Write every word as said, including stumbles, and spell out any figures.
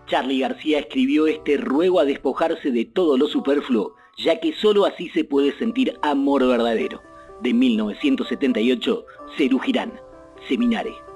Charly García escribió este ruego a despojarse de todo lo superfluo, ya que solo así se puede sentir amor verdadero. De mil novecientos setenta y ocho, Serú Girán, Seminare.